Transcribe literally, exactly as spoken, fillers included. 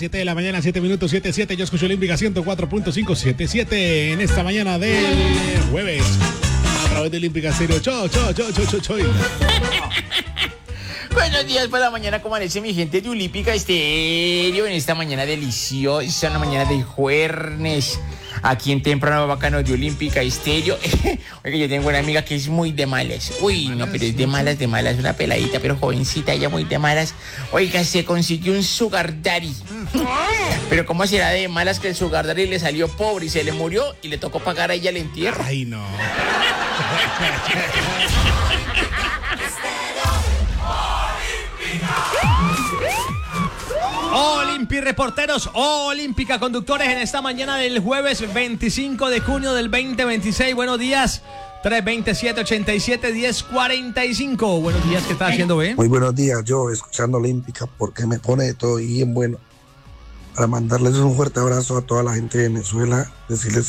siete de la mañana, siete minutos, siete siete. Yo escucho Olímpica ciento cuatro punto cinco, siete siete en esta mañana del jueves. A través de Olímpica Stereo. Cho, cho, cho, cho, cho, cho. Buenos días por la mañana, ¿cómo amanece mi gente de Olímpica Stereo? En esta mañana deliciosa, una mañana de jueves, aquí en Temprano Bacano de Olímpica Stereo. Oiga, yo tengo una amiga que es muy de malas. Uy, no, pero es de malas, de malas, una peladita, pero jovencita, ella muy de malas. Oiga, se consiguió un sugar daddy. Pero ¿cómo será de malas que el sugar daddy le salió pobre y se le murió y le tocó pagar a ella el entierro? Ay, no. Olimpi reporteros, Olímpica conductores en esta mañana del jueves veinticinco de junio del veinte veintiséis. Buenos días, tres veintisiete, ochenta y siete, diez cuarenta y cinco. Buenos días, ¿qué está haciendo, Ben? Muy buenos días, yo escuchando Olímpica porque me pone de todo y bien bueno. Para mandarles un fuerte abrazo a toda la gente de Venezuela, decirles